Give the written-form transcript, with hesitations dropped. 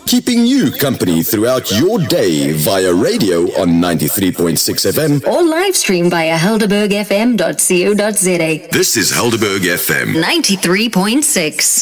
keeping you company throughout your day via radio on 93.6 FM or live stream via helderbergfm.co.za. This is Helderberg FM 93.6.